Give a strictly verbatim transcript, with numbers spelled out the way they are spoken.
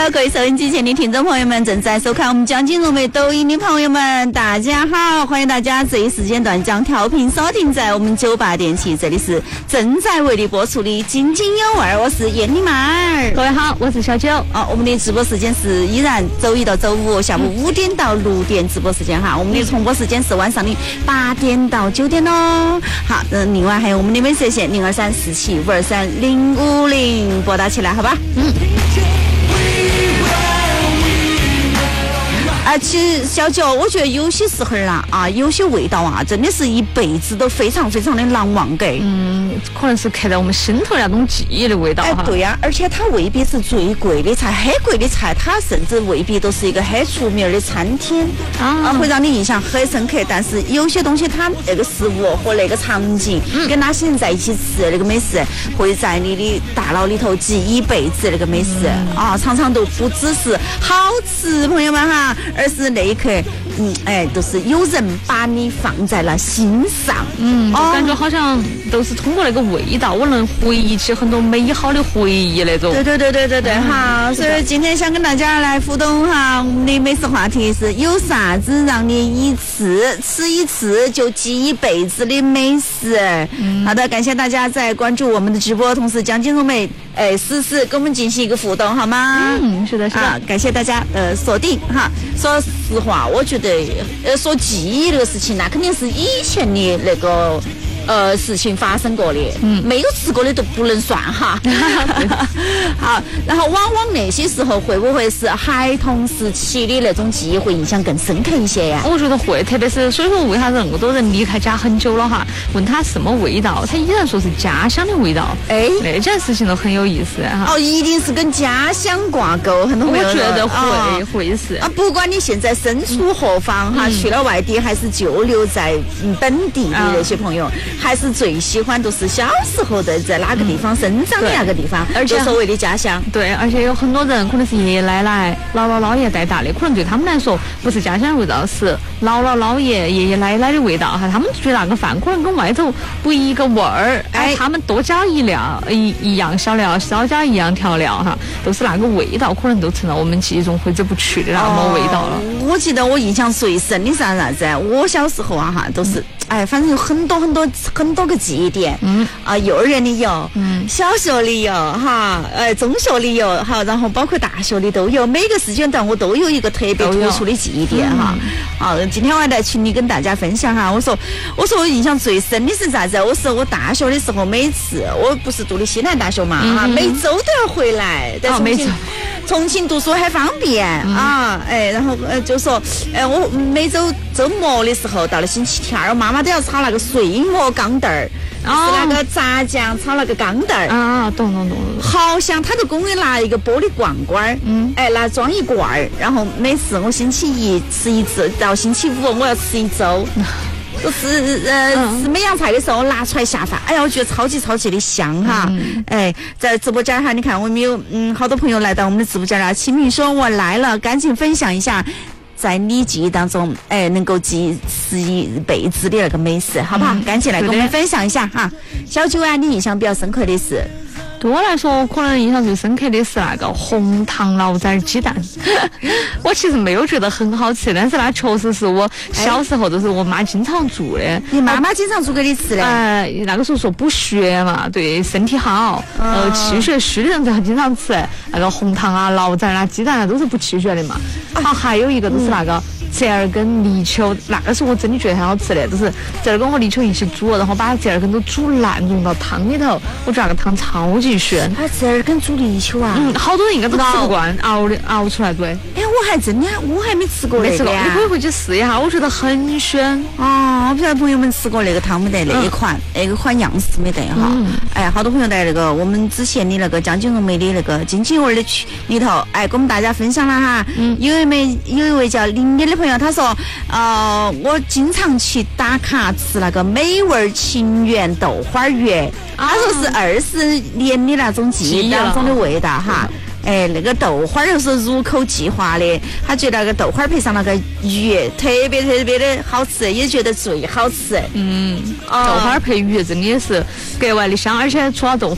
Hello， 各位收音机前的听众朋友们，正在收看我们江津如美抖音的朋友们，大家好，欢迎大家这一时间段将调频收听在我们九八点七，这里是正在为你播出的津津有味，我是燕妮妹儿。 各位好，我是小九。 哦，我们的直播时间是依然周一到周五下午五点到六点直播时间哈，我们的重播时间是晚上的八点到九点哦。好，嗯，另外还有我们的美色线零二三四七五二三零五零，拨打起来好吧？嗯。啊，其实小九，我觉得有些时候啦，啊，有些味道啊，真的是一辈子都非常非常的难忘给。 嗯，可能是刻在我们心头那种记忆的味道哈。 哎，对呀、啊，而且它未必是最贵的菜，很贵的菜，它甚至未必都是一个很出名的餐厅啊，会让你印象很深刻。但是有些东西，它那个食物和那个场景，嗯、跟那些人在一起吃那个美食，会在你的大脑里头记一辈子那个美食、嗯、啊，常常都不只是好吃，朋友们哈。而是那一刻，嗯，哎，都是有人把你放在了心上， 嗯，就感觉好像都是通过那个味道，我能回忆起很多美好的回忆那种。 对对对对对对，哈、嗯，所以今天想跟大家来互动哈，我们的美食话题是有啥子让你一次吃一次就记一辈子的美食？嗯，好的，感谢大家在关注我们的直播，同时江津如美哎实时跟我们进行一个互动，好吗？ 嗯，是的，是的， 啊，感谢大家呃锁定哈。说实话，我觉得呃说记忆这个事情，那肯定是以前的那个呃事情发生过的，嗯，没有吃过的都不能算哈。好，然后往往那些时候会不会是孩童时期的那种记忆会印象更深刻一些呀？ 我觉得会，特别是所以说为啥子那么多人离开家很久了哈？问他什么味道，他依然说是家乡的味道。哎，那件事情都很有意思哈。 哦，一定是跟家乡挂钩，很多朋友我觉得会、哦、会是啊，不管你现在身处何方哈、嗯，去了外地还是就留在本地的那些朋友。嗯，还是最喜欢都是小时候的在哪个地方生长的那个地方，而且所谓的家乡。 对，而且有很多人可能是爷爷奶奶、姥姥姥爷带大的，可能对他们来说不是家乡的味道，是姥姥姥爷、爷爷奶奶的味道哈。他们觉得那个饭可能跟外头不一个味儿，哎，他们多加一料一一样小料，少加一样调料哈，都是那个味道，可能都成了我们记忆中挥之不去的那么味道了。 哦、我记得我印象最深的是啥子？我小时候啊哈，都是。嗯哎，反正有很多很多很多个记忆点，嗯啊，幼儿园里有，嗯，小学里有，哈，呃，中学里有，好，然后包括大学里都有，每个时间段我都有一个特别突出的记忆点哈。好、嗯，今天我还在群里跟大家分享哈，我说，我说我印象最深的是啥子？我说我大学的时候，每次我不是读的西南大学嘛，嗯、啊，每周都要回来，在重庆。哦重庆读书很方便、嗯、啊，哎，然后呃就说，哎，我每周周末的时候到了星期天儿，我妈妈都要炒那个碎馍钢蛋儿，哦、是那个炸酱炒那个钢蛋儿啊，懂懂懂， 好香，他就给我拿一个玻璃罐罐，嗯，哎，拿装一罐儿，然后每次我星期一吃一次，到星期五我要吃一周。就是呃吃美洋菜的时候拿出来下饭，哎呀，我觉得超级超级的香哈！嗯、哎，在直播间哈，你看我们有嗯好多朋友来到我们的直播间了，清明说我来了，赶紧分享一下，在你记忆当中，哎，能够记吃一辈子的那个美食，好不好？嗯、赶紧来跟我们分享一下哈！小九啊，你印象比较深刻的是？ 对我来说，可能印象最深刻的是那个红糖醪糟鸡蛋。我其实没有觉得很好吃，但是那确实是我小时候都是我妈经常做的。 你妈妈经常做给你吃的？ 哎、呃，那个时候说补血嘛，对身体好，嗯、呃，气血虚的人才经常吃那个红糖啊、醪糟啊、鸡蛋啊，都是补气血的嘛。啊，还有一个就是那个。折耳根、泥鳅，那个时候我真的觉得很好吃的，就是折耳根和泥鳅一起煮，然后把折耳根都煮烂，融到汤里头，我觉得那个汤超级鲜。 啊，折耳根煮泥鳅啊？ 嗯，好多人应该都吃不惯，熬的熬出来对。 哎，我还真的，我还没吃过那个。没吃过， 你可以回去试一下，我觉得很鲜。 哦，我不晓得朋友们吃过那个汤没得？那一款，嗯、那个款样式没得哈。嗯、哎，好多朋友在那个我们之前的那个江津如美的那个津津有味的群里头，哎，跟我们大家分享了哈。嗯。有一枚有一位叫林林的朋友，他说。呃，我经常去打卡吃那个美味情缘豆花鱼，他说是二十年的那种记忆当中的味道哈。哎，那个豆花又是入口即化的，他觉得那个豆花配上那个鱼，特别特别的好吃，也觉得最好吃。 嗯，哦、豆花配鱼真的是格外的香，而且除了豆